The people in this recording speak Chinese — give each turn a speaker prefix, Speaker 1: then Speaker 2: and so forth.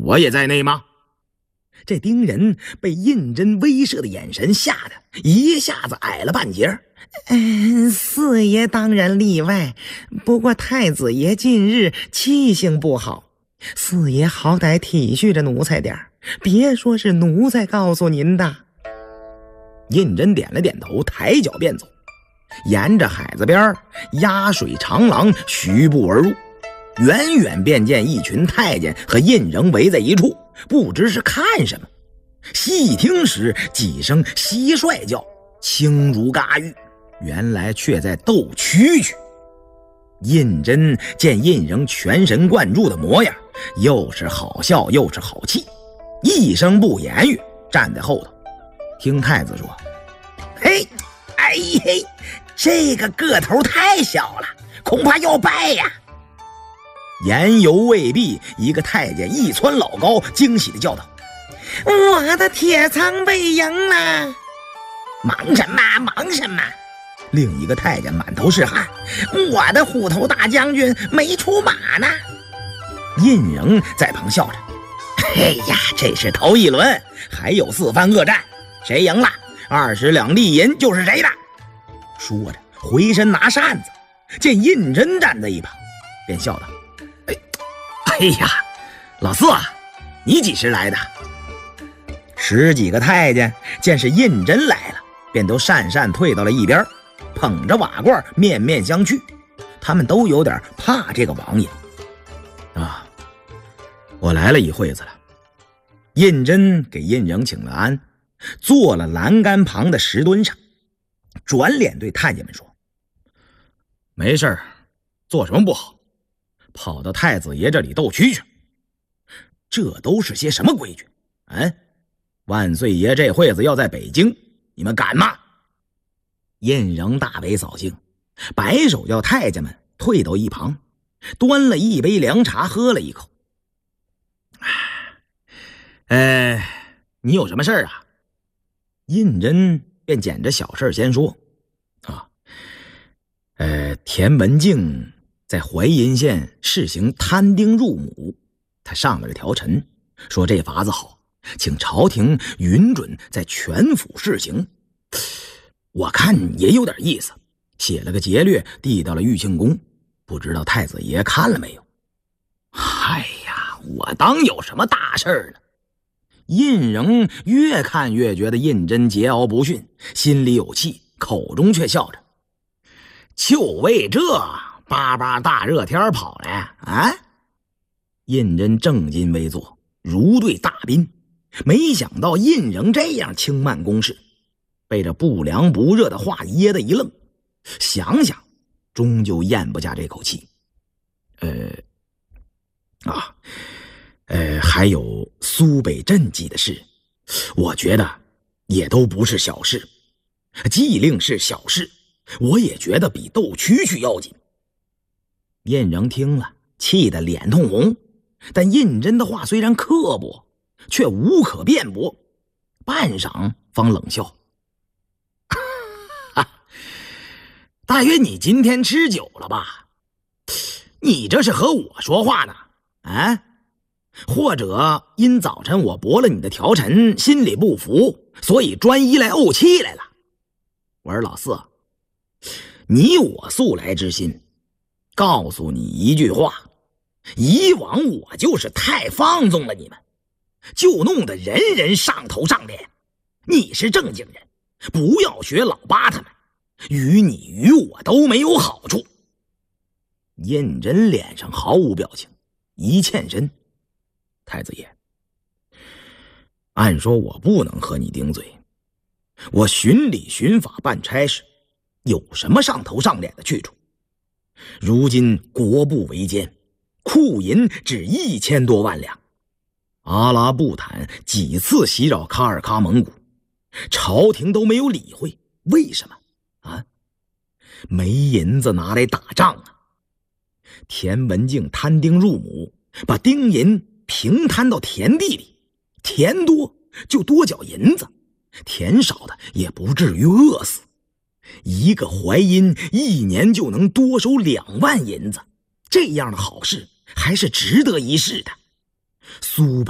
Speaker 1: 我也在内吗？
Speaker 2: 这丁仁被胤禛威慑的眼神吓得一下子矮了半截。四爷当然例外，不过太子爷近日气性不好，四爷好歹体恤着奴才点，别说是奴才告诉您的。胤禛点了点头，抬脚便走，沿着海子边压水长廊徐步而入，远远便见一群太监和胤禛围在一处，不知是看什么。细听时，几声蟋蟀叫，轻如嘎玉，原来却在斗蛐蛐。胤禛见胤禛全神贯注的模样，又是好笑又是好气，一声不言语，站在后头听太子说：嘿，哎嘿，这个个头太小了，恐怕要败呀。言犹未毕，一个太监一蹿老高，惊喜地叫道：我的铁仓被赢了！忙什么忙什么？另一个太监满头是汗：我的虎头大将军没出马呢。胤禛在旁笑着：哎呀，这是头一轮，还有4番恶战，谁赢了20两利银就是谁的。说着回身拿扇子，见胤禛站在一旁，便笑道：哎呀，老四啊，你几时来的？10几个太监见是胤禛来了，便都讪退到了一边，捧着瓦罐面面相觑。他们都有点怕这个王爷啊。我来了一会子了。胤禛给胤禛请了安，坐了栏杆旁的石墩上，转脸对太监们说：没事儿，做什么不好，跑到太子爷这里斗蛐蛐，这都是些什么规矩？万岁爷这会子要在北京，你们敢吗？胤禛大为扫兴，摆手叫太监们退到一旁，端了一杯凉茶喝了一口。你有什么事儿啊？胤禛便捡着小事先说。田文镜在淮阴县试行摊丁入亩，他上了个条陈，说这法子好，请朝廷允准在全府试行。我看也有点意思，写了个节略递到了玉庆宫，不知道太子爷看了没有。哎呀，我当有什么大事呢？胤禛越看越觉得胤禛桀骜不驯，心里有气，口中却笑着：就为这巴巴大热天跑来啊！胤禛正襟危坐，如对大宾，没想到胤禛这样轻慢公事，被这不凉不热的话噎得一愣，想想终究咽不下这口气。还有苏北赈济的事，我觉得也都不是小事。既令是小事，我也觉得比斗蛐蛐要紧。胤禛听了，气得脸通红，但胤禛的话虽然刻薄，却无可辩驳，半晌方冷笑：大约你今天吃酒了吧？你这是和我说话呢？或者因早晨我驳了你的条陈，心里不服，所以专一来怄气来了？我说老四，你我素来之心，告诉你一句话，以往我就是太放纵了你们，就弄得人人上头上脸。你是正经人，不要学老八他们，于你于我都没有好处。胤禛脸上毫无表情，一欠身：太子爷，按说我不能和你顶嘴，我循礼循法办差事，有什么上头上脸的去处？如今国不维艰，库银只1000多万两，阿拉布坦几次袭扰喀尔喀蒙古，朝廷都没有理会，为什么没银子拿来打仗啊？田文镜摊丁入亩，把丁银平摊到田地里，田多就多缴银子，田少的也不至于饿死。一个淮阴1年就能多收2万银子，这样的好事还是值得一试的。苏